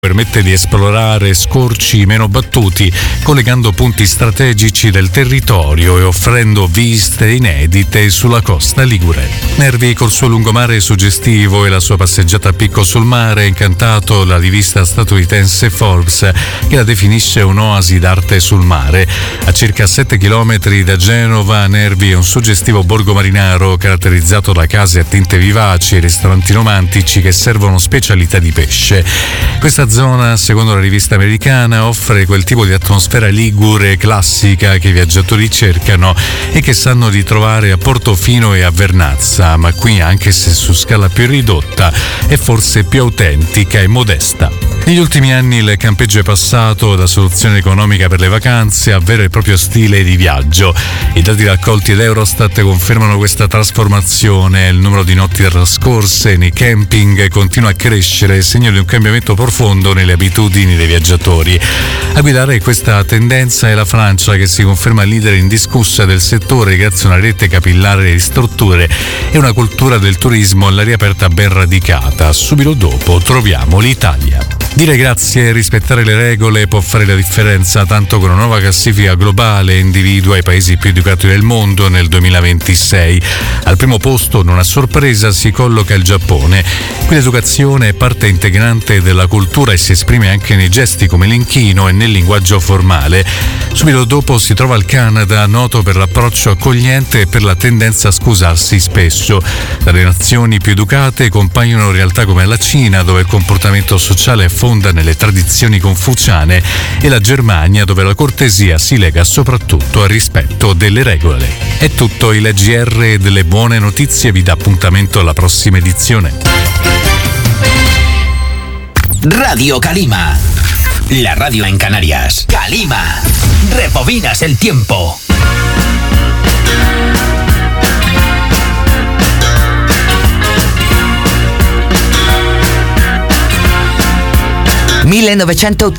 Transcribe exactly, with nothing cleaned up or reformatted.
permette di esplorare scorci meno battuti, collegando punti strategici del territorio e offrendo viste inedite sulla costa ligure. Nervi col suo lungomare suggestivo e la sua passeggiata a picco sul mare ha incantato la rivista statunitense Forbes, che la definisce un'oasi d'arte sul mare. A circa sette chilometri da Genova, Nervi è un suggestivo borgo marinaro caratterizzato da case a tinte vivaci e ristoranti romantici che servono specialità di pesce. Questa zona, secondo la rivista americana, offre quel tipo di atmosfera ligure classica che i viaggiatori cercano e che sanno di trovare a Portofino e a Vernazza, ma qui, anche se su scala più ridotta, è forse più autentica e modesta. Negli ultimi anni il campeggio è passato da soluzione economica per le vacanze a vero e proprio stile di viaggio. I dati raccolti da Eurostat confermano questa trasformazione. Il numero di notti trascorse nei camping continua a crescere, segno di un cambiamento profondo nelle abitudini dei viaggiatori. A guidare questa tendenza è la Francia, che si conferma leader indiscussa del settore grazie a una rete capillare di strutture e una cultura del turismo all'aria aperta ben radicata. Subito dopo troviamo l'Italia. Dire grazie e rispettare le regole può fare la differenza, tanto che una nuova classifica globale individua i paesi più educati del mondo nel duemilaventisei. Al primo posto, non a sorpresa, si colloca il Giappone. Qui l'educazione è parte integrante della cultura e si esprime anche nei gesti come l'inchino e nel linguaggio formale. Subito dopo si trova il Canada, noto per l'approccio accogliente e per la tendenza a scusarsi spesso. Tra le nazioni più educate compaiono realtà come la Cina, dove il comportamento sociale è fonda nelle tradizioni confuciane, e la Germania, dove la cortesia si lega soprattutto al rispetto delle regole. È tutto, il G R delle buone notizie vi dà appuntamento alla prossima edizione. Radio Calima, la radio en Canarias. Calima, rebobinas el tiempo. millenovecentoottanta